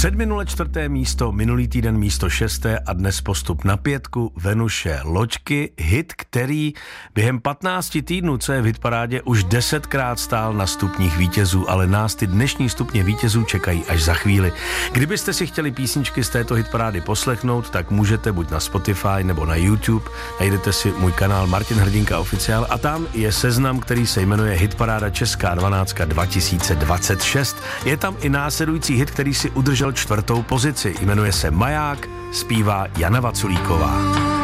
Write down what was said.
Předminule 4. místo, minulý týden místo 6. a dnes postup na 5. Venuše Loďky, hit, který během 15 týdnů, co je v hitparádě, už 10krát stál na stupních vítězů, ale nás ty dnešní stupně vítězů čekají až za chvíli. Kdybyste si chtěli písničky z této hitparády poslechnout, tak můžete buď na Spotify nebo na YouTube, najdete si můj kanál Martin Hrdinka Oficiál a tam je seznam, který se jmenuje Hitparáda Česká 12 2026. Je tam i následující hit, který si udržel 4. pozici. Jmenuje se Maják, zpívá Jana Vaculíková.